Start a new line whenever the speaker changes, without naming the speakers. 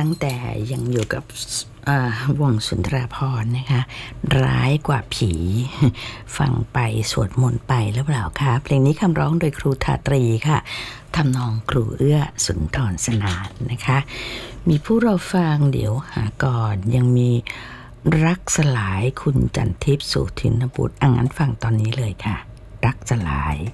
ตั้งแต่ยังอยู่กับวงสุนทราภรณ์นะคะร้ายกว่าผีฟังไปสวดมนต์ไปหรือเปล่าคะเพลงนี้คำร้องโดยครูธาตรีค่ะทำนองครูเอื้อสุนทรสนานนะคะมีผู้เราฟังเดี๋ยวหาก่อนยังมีรักสลายคุณจันทิพย์สุทินบุตรงั้นฟังตอนนี้เลยค่ะรักสลาย